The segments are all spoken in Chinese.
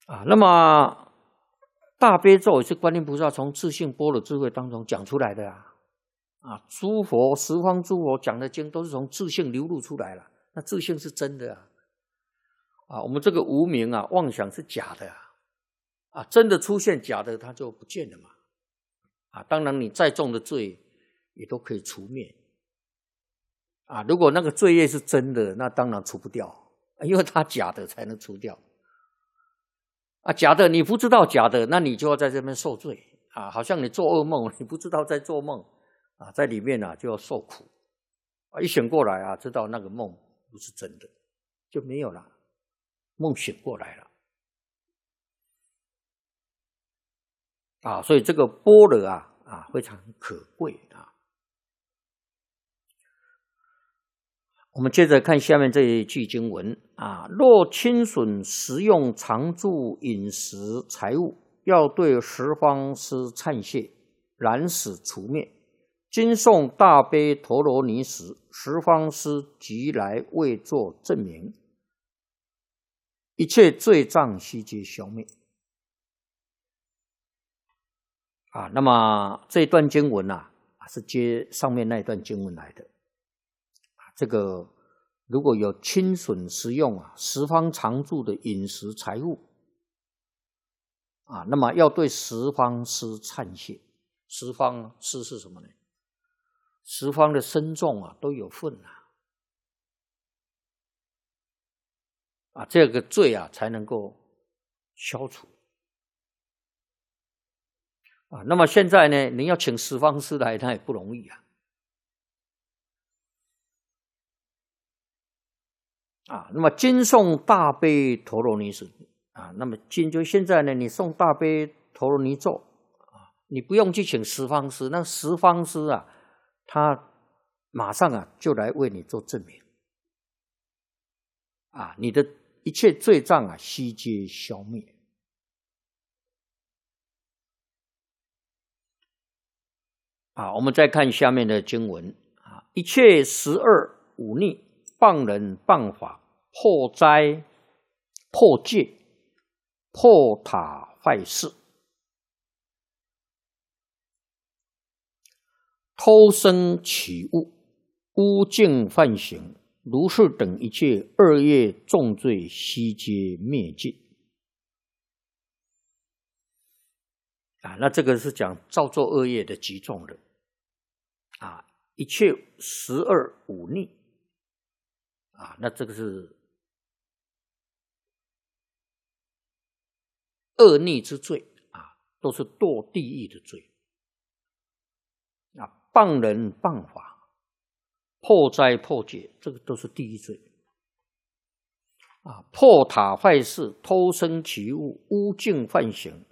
那么大悲咒也是观音菩萨从自性般若智慧当中讲出来的诸佛十方诸佛讲的经都是从自性流露出来了，那自性是真的我们这个无明妄想是假的真的出现假的它就不见了嘛当然你再重的罪也都可以除灭如果那个罪业是真的，那当然除不掉，因为它假的才能除掉假的你不知道假的，那你就要在这边受罪好像你做噩梦，你不知道在做梦在里面就要受苦一醒过来知道那个梦不是真的，就没有了，梦醒过来了所以这个般若非常可贵我们接着看下面这一句经文若侵损食用常住饮食财物，要对十方施忏谢，然使除灭。今诵大悲陀罗尼时，十方师即来为作证明，一切罪障悉皆消灭那么这段经文是接上面那段经文来的这个如果有侵损食用十方常住的饮食财物那么要对十方施忏谢。十方施是什么呢？十方的僧众都有份这个罪才能够消除那么现在呢，你要请十方师来，那也不容易那么今诵大悲陀罗尼时那么今就现在呢，你诵大悲陀罗尼咒你不用去请十方师，那十方师他马上就来为你做证明你的一切罪障悉皆消灭我们再看下面的经文一切12忤逆，谤人谤法，破灾破戒，破塔坏事，偷生起物，污净犯行，如是等一切恶业重罪悉皆灭尽那这个是讲造作恶业的极重的一切12忤逆那这个是恶逆之罪都是堕地狱的罪谤人谤法，破灾破戒，这个都是地狱罪破塔坏事，偷生起物，污净犯行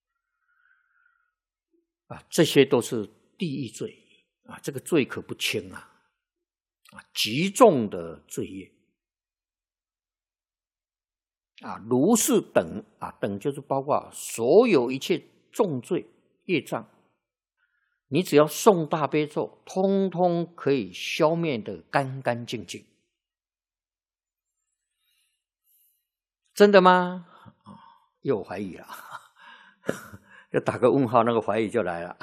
这些都是地狱罪这个罪可不轻极重的罪业如是等等就是包括所有一切重罪业障，你只要诵大悲咒，通通可以消灭得干干净净。真的吗？又怀疑了，要打个问号，那个怀疑就来了。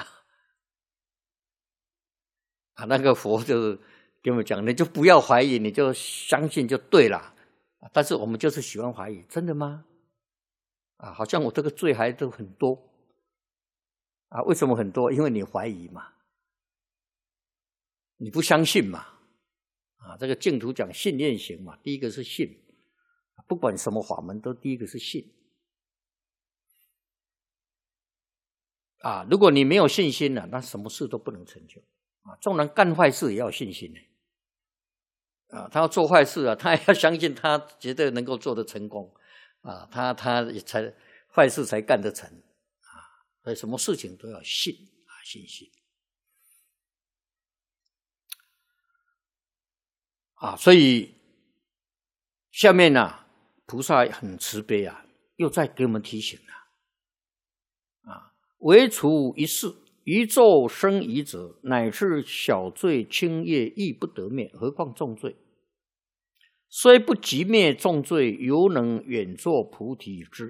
那个佛就跟我们讲，你就不要怀疑，你就相信就对了。但是我们就是喜欢怀疑，真的吗？好像我这个罪还都很多为什么很多？因为你怀疑嘛，你不相信嘛这个净土讲信愿行嘛，第一个是信，不管什么法门都第一个是信如果你没有信心那什么事都不能成就纵然干坏事也要有信心他要做坏事他也要相信他绝对能够做得成功他也才坏事才干得成所以什么事情都要信信心所以下面菩萨很慈悲又再给我们提醒唯除一事，于咒生疑者，乃是小罪轻业亦不得灭，何况重罪？虽不及灭重罪，犹能远作菩提之